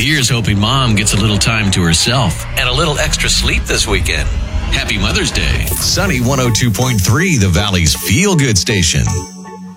Here's hoping Mom gets a little time to herself And a little extra sleep this weekend. Happy Mother's Day. Sunny 102.3, the Valley's feel-good station.